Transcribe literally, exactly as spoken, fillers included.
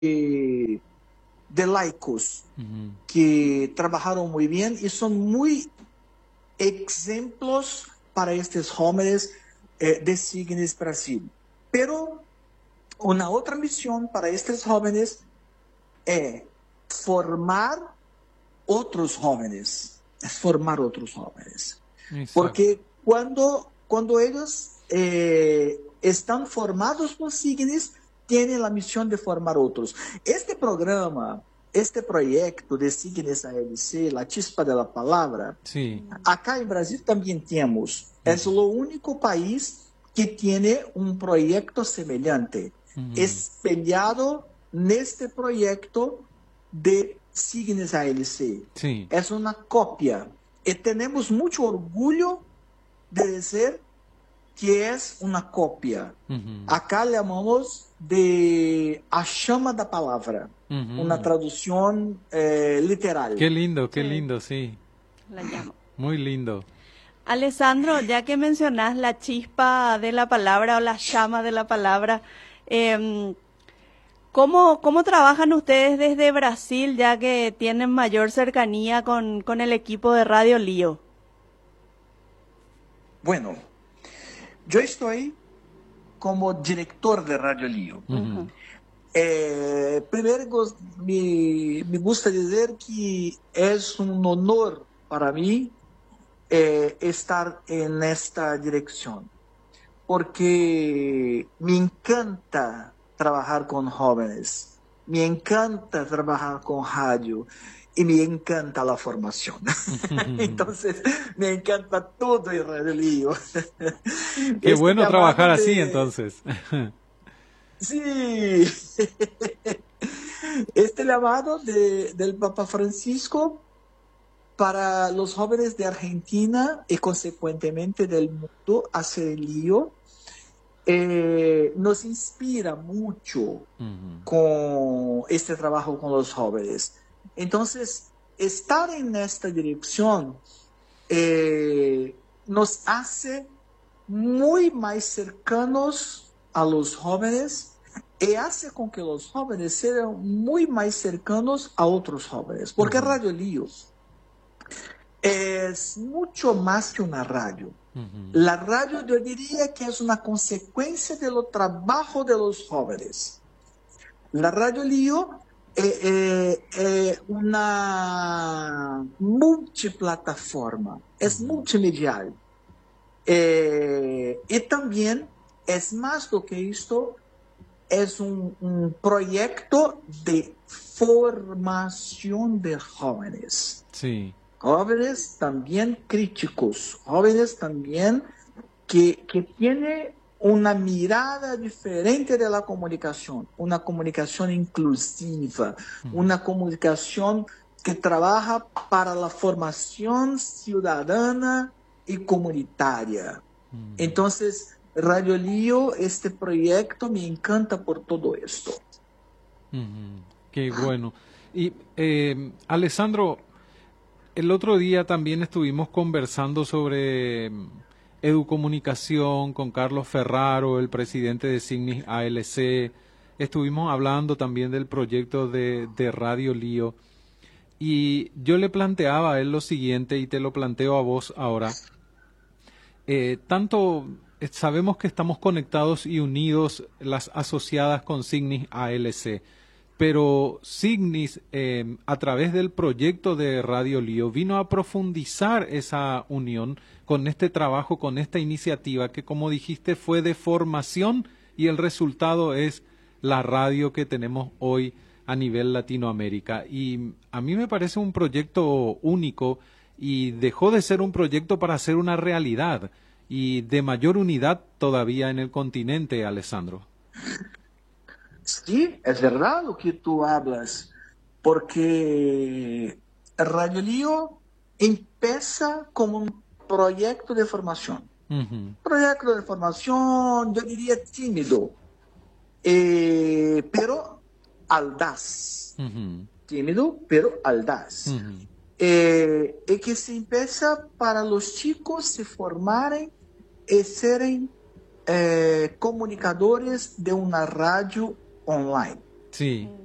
de, de laicos uh-huh. que trabajaron muy bien y son muy ejemplos para estos jóvenes eh, de Signes Brasil. Pero una otra misión para estos jóvenes es formar otros jóvenes, es formar otros jóvenes. Exacto. Porque cuando, cuando ellos eh, están formados por Signes, tienen la misión de formar otros. Este programa, este proyecto de Signes A L C, La Chispa de la Palabra, sí. Acá en Brasil también tenemos. Uh-huh. Es lo único país que tiene un proyecto semejante, uh-huh. espelhado neste proyecto de Signes A L C. Sí. Es una copia. Y tenemos mucho orgullo de decir que es una copia. Uh-huh. Acá le llamamos de A Chama da Palavra, uh-huh. una traducción eh, literal. Qué lindo, qué sí. lindo, sí. La llamo. Muy lindo. Alessandro, ya que mencionás la chispa de la palabra o la llama de la palabra, eh, ¿cómo, ¿cómo trabajan ustedes desde Brasil, ya que tienen mayor cercanía con, con el equipo de Radio Lío? Bueno, yo estoy como director de Radio Lío. Uh-huh. eh, primero, me, me gusta decir que es un honor para mí eh, estar en esta dirección, porque me encanta trabajar con jóvenes, me encanta trabajar con radio y me encanta la formación. Entonces, me encanta todo en Radio Lío. Qué este bueno trabajar de... así, entonces. Sí. Este llamado de, del Papa Francisco para los jóvenes de Argentina y consecuentemente del mundo hacia el lío, eh, nos inspira mucho uh-huh. con este trabajo con los jóvenes. Entonces, estar en esta dirección eh, nos hace muy más cercanos a los jóvenes y hace con que los jóvenes sean muy más cercanos a otros jóvenes. Porque uh-huh. Radio Lío es mucho más que una radio. Uh-huh. La radio yo diría que es una consecuencia de los trabajos de los jóvenes. La Radio Lío es eh, eh, una multiplataforma, es uh-huh. multimedial. Eh, y también es más do que esto, es un, un proyecto de formación de jóvenes. Sí. Jóvenes también críticos, jóvenes también que, que tienen una mirada diferente de la comunicación, una comunicación inclusiva, uh-huh. una comunicación que trabaja para la formación ciudadana y comunitaria. Uh-huh. Entonces, Radio Lío, este proyecto me encanta por todo esto. Uh-huh. Qué bueno. Y, eh, Alessandro, el otro día también estuvimos conversando sobre educomunicación con Carlos Ferraro, el presidente de Signes A L C. Estuvimos hablando también del proyecto de, de Radio Lío. Y yo le planteaba a él lo siguiente, y te lo planteo a vos ahora. Eh, tanto sabemos que estamos conectados y unidos las asociadas con Signes A L C. Pero Signes, eh, a través del proyecto de Radio Lío, vino a profundizar esa unión con este trabajo, con esta iniciativa que, como dijiste, fue de formación, y el resultado es la radio que tenemos hoy a nivel Latinoamérica. Y a mí me parece un proyecto único, y dejó de ser un proyecto para ser una realidad y de mayor unidad todavía en el continente, Alessandro. Sí, es verdad lo que tú hablas, porque Radio Lío empieza como un proyecto de formación. Uh-huh. Proyecto de formación, yo diría tímido, eh, pero audaz. Uh-huh. Tímido, pero audaz. Uh-huh. Eh, y que se empieza para los chicos se formaren y serem eh, comunicadores de una radio online. Sí.